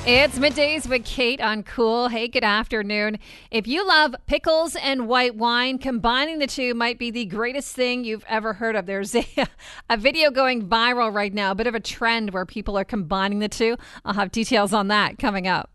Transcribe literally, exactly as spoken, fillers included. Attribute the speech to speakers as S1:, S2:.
S1: It's middays with Kate on Cool. Hey, good afternoon. If you love pickles and white wine, combining the two might be the greatest thing you've ever heard of. There's a, a video going viral right now, a bit of a trend where people are combining the two. I'll have details on that coming up.